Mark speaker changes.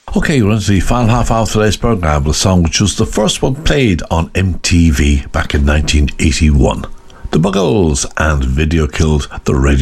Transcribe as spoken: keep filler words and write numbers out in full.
Speaker 1: Okay, we're into the final half hour of today's programme with a song which was the first one played on M T V back in nineteen eighty-one. The Buggles and Video Killed the Radio